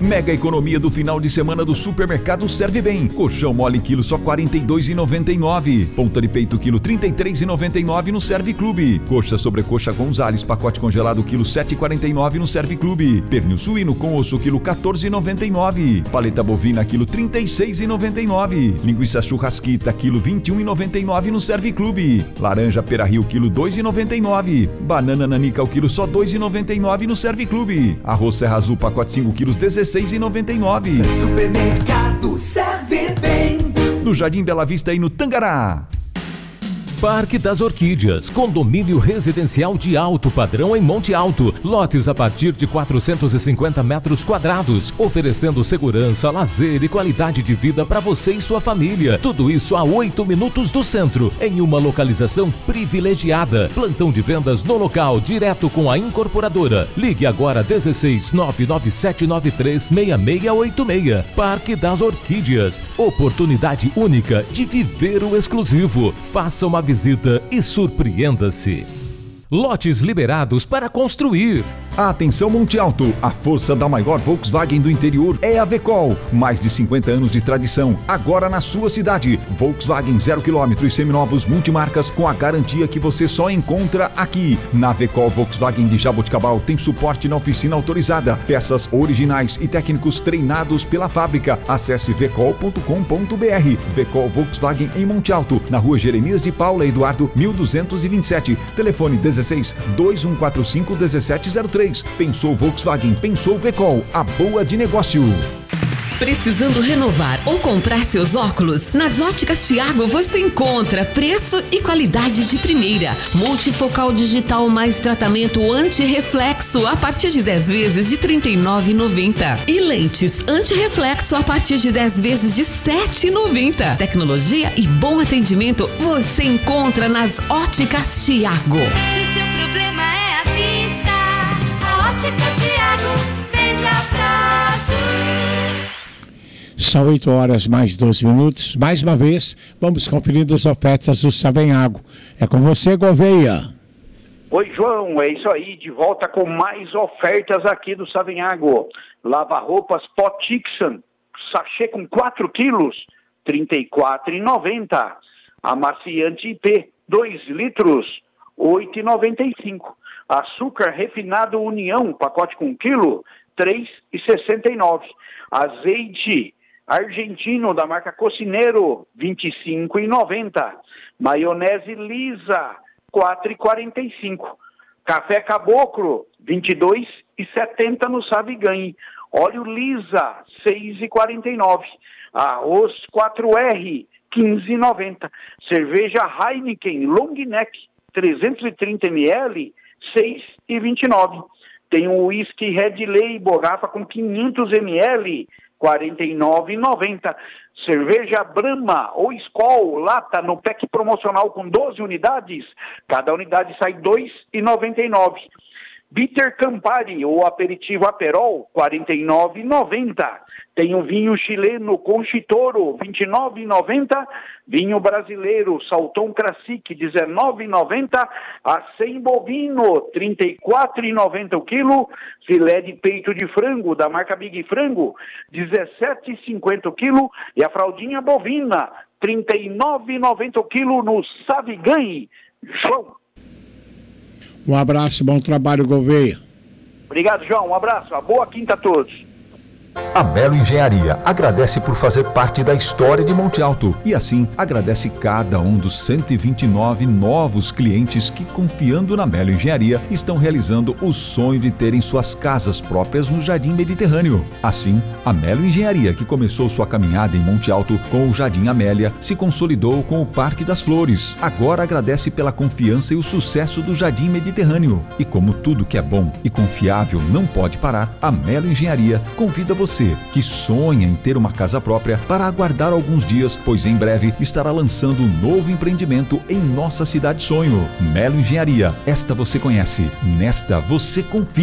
Mega economia do final de semana do Supermercado Serve Bem. Colchão mole quilo só R$ 42,99. Ponta de peito quilo R$ 33,99 no Serve Clube. Coxa sobrecoxa Gonzales pacote congelado quilo R$ 7,49 no Serve Clube. Pernil suíno com osso quilo R$ 14,99. Paleta bovina quilo R$ 36,99. Linguiça churrasquita quilo R$ 21,99 no Serve Clube. Laranja Pera-Rio quilo R$ 2,99. Banana nanica o quilo só R$ 2,99 no Serve Clube. Arroz Serra Azul pacote 5 quilos R$ 16,99. Supermercado Serve Bem. No Jardim Bela Vista e no Tangará. Parque das Orquídeas, condomínio residencial de alto padrão em Monte Alto, lotes a partir de 450 metros quadrados, oferecendo segurança, lazer e qualidade de vida para você e sua família. Tudo isso a 8 minutos do centro, em uma localização privilegiada. Plantão de vendas no local, direto com a incorporadora. Ligue agora 16 99793 6686. Parque das Orquídeas, oportunidade única de viver o exclusivo. Faça uma visita e surpreenda-se. Lotes liberados para construir. Atenção Monte Alto, a força da maior Volkswagen do interior é a Vecol. Mais de 50 anos de tradição, agora na sua cidade. Volkswagen 0 km e seminovos multimarcas com a garantia que você só encontra aqui. Na Vecol Volkswagen de Jaboticabal tem suporte na oficina autorizada, peças originais e técnicos treinados pela fábrica. Acesse vecol.com.br. Vecol Volkswagen em Monte Alto, na rua Jeremias de Paula Eduardo 1227. Telefone 16 2145 1703. Pensou Volkswagen, pensou Vecol, a boa de negócio. Precisando renovar ou comprar seus óculos? Nas Óticas Thiago você encontra preço e qualidade de primeira. Multifocal digital mais tratamento anti-reflexo a partir de 10 vezes de R$ 39,90. E lentes anti-reflexo a partir de 10 vezes de R$ 7,90. Tecnologia e bom atendimento você encontra nas Óticas Thiago. Se seu problema é a vista, a Ótica Thiago vende a prazo. São 8 horas mais 12 minutos. Mais uma vez, vamos conferindo as ofertas do Savenhago. É com você, Gouveia. Oi, João, é isso aí. De volta com mais ofertas aqui do Savenhago. Lava-roupas Potixan, sachê com 4 quilos, R$ 34,90. Amaciante IP, 2 litros, R$ 8,95. Açúcar refinado União, pacote com 1 quilo, R$ 3,69. Azeite argentino da marca Cocineiro, R$ 25,90. Maionese lisa, R$ 4,45. Café Caboclo, R$ 22,70 no Saviganhe. Óleo lisa, R$ 6,49. Arroz 4R, R$ 15,90. Cerveja Heineken Long Neck, 330 ml, R$ 6,29. Tem o whisky Red Label, garrafa com 500 ml, R$ 49,90. Cerveja Brahma ou Skol, lata no pack promocional com 12 unidades, cada unidade sai R$ 2,99. Bitter Campari ou aperitivo Aperol, R$ 49,90. Tem o vinho chileno Conchitoro, R$ 29,90. Vinho brasileiro Salton Classic, R$ 19,90. Acém bovino, R$ 34,90 o quilo. Filé de peito de frango da marca Big Frango, R$ 17,50 o quilo. E a fraldinha bovina, R$ 39,90 o quilo no Saviganhe. João. Um abraço, bom trabalho, Gouveia. Obrigado, João. Um abraço. Uma boa quinta a todos. A Melo Engenharia agradece por fazer parte da história de Monte Alto e assim agradece cada um dos 129 novos clientes que, confiando na Melo Engenharia, estão realizando o sonho de terem suas casas próprias no Jardim Mediterrâneo. Assim, a Melo Engenharia, que começou sua caminhada em Monte Alto com o Jardim Amélia, se consolidou com o Parque das Flores. Agora agradece pela confiança e o sucesso do Jardim Mediterrâneo. E como tudo que é bom e confiável não pode parar, a Melo Engenharia convida você que sonha em ter uma casa própria para aguardar alguns dias, pois em breve estará lançando um novo empreendimento em nossa cidade sonho. Melo Engenharia, esta você conhece, nesta você confia.